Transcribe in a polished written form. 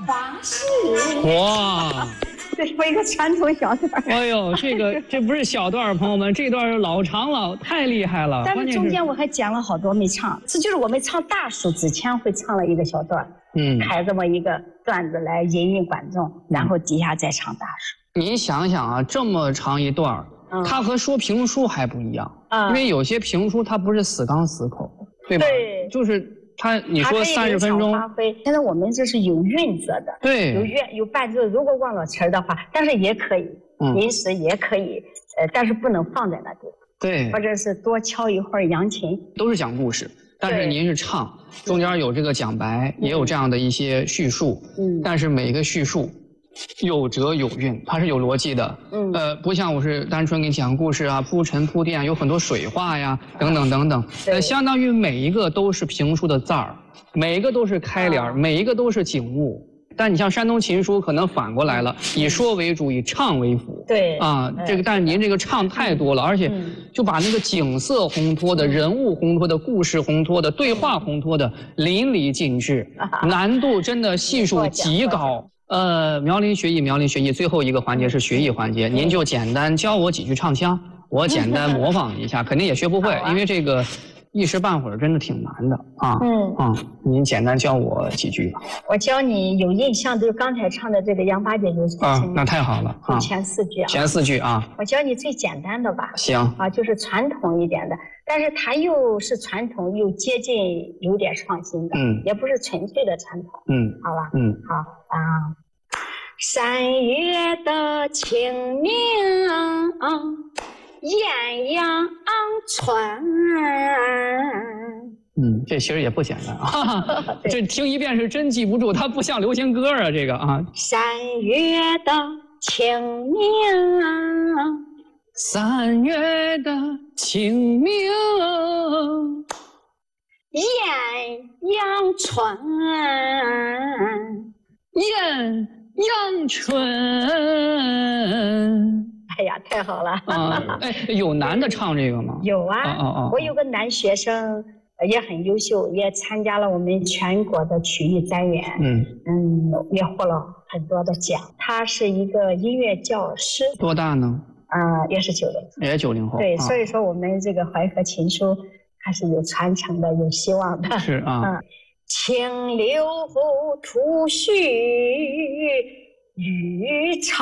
巴士。 哇！ 这是一个传统小段。 哎呦，这不是小段，朋友们，这段老长了，太厉害了。 但是中间我还讲了好多没唱，这就是我们唱大数之前会唱了一个小段，开这么一个段子来引领观众，然后底下再唱大数。 您想想啊，这么长一段，它和说评书还不一样，因为有些评书它不是死刚死口，对吧？对，就是你说30分钟， 现在我们这是有韵则的， 对， 有伴奏。如果忘了词儿的话，但是也可以，临时也可以，但是不能放在那地方， 对， 或者是多敲一会儿扬琴， 都是讲故事。但是您是唱，中间有这个讲白，也有这样的一些叙述，但是每个叙述有辙有韵，它是有逻辑的。不像我是单纯给你讲故事啊，铺陈铺垫，有很多水话呀，等等等等。相当于每一个都是评书的字儿，每一个都是开联，每一个都是景物。但你像山东琴书可能反过来了，以说为主，以唱为辅。 对啊，但是您这个唱太多了，而且就把那个景色烘托的、人物烘托的、故事烘托的、对话烘托的淋漓尽致，难度真的系数极高。苗林学艺，最后一个环节是学艺环节，您就简单教我几句唱腔，我简单模仿一下，肯定也学不会，因为这个一时半会儿真的挺难的啊。您简单教我几句吧。 我教你有印象，就是刚才唱的这个杨八姐就是那太好了啊。 前4句啊。 前4句啊。 我教你最简单的吧。 行。 啊，就是传统一点的，但是它又是传统又接近有点创新的，也不是纯粹的传统。好吧。好啊。3月的清明，艳阳春。 这其实也不简单啊。这听一遍是真记不住，它不像流行歌啊，这个啊。 3月的清明 ，3月的清明， 艳阳春， 艳阳春。 哎呀，太好了！ 有男的唱这个吗？ 有啊。我有个男学生也很优秀，也参加了我们全国的曲艺单元，也获了很多的奖。他是一个音乐教师。 多大呢？ 也是90后。 也90后。 对，所以说我们这个淮河琴书还是有传承的，有希望的。 是啊。 清流吐絮，欲唱